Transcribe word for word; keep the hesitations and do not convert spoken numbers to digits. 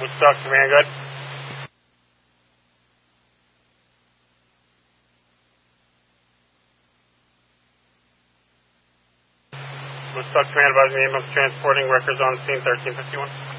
Woodstock Command, good. Woodstock Command, advise me ambulance transporting records on scene thirteen fifty-one.